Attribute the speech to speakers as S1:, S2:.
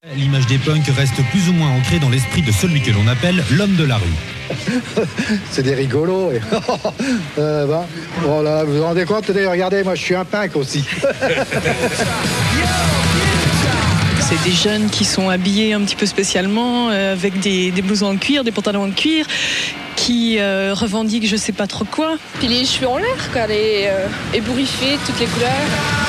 S1: L'image des punks reste plus ou moins ancrée dans l'esprit de celui que l'on appelle l'homme de la rue.
S2: C'est des rigolos. Voilà, vous vous rendez compte, regardez, moi je suis un punk aussi.
S3: C'est des jeunes qui sont habillés un petit peu spécialement, avec des blousons en cuir, des pantalons en cuir, qui revendiquent je sais pas trop quoi.
S4: Puis les cheveux en l'air, quoi, ébouriffés, toutes les couleurs.